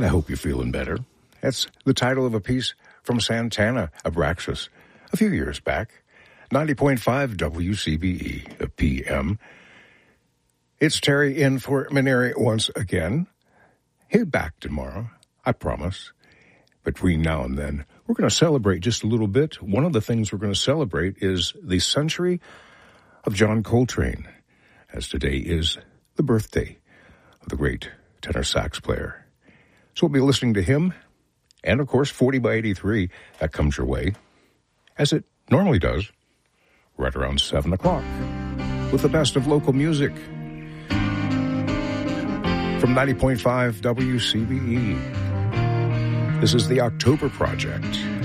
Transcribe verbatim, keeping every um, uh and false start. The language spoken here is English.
And I hope you're feeling better. That's the title of a piece from Santana, Abraxas, a few years back. ninety point five W C B E, a P M. It's Terry in for Maneri once again. He'll be back tomorrow, I promise. Between now and then, we're going to celebrate just a little bit. One of the things we're going to celebrate is the century of John Coltrane, as today is the birthday of the great tenor sax player. So we'll be listening to him, and of course, forty by eighty-three, that comes your way, as it normally does, right around seven o'clock, with the best of local music from ninety point five W C B E. This is the October Project.